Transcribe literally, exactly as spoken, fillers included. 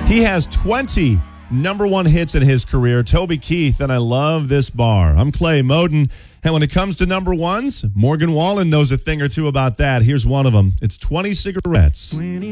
He has twenty number one hits in his career, Toby Keith, and I love this bar. I'm Clay Moden, and when it comes to number ones, Morgan Wallen knows a thing or two about that. Here's one of them. It's twenty cigarettes.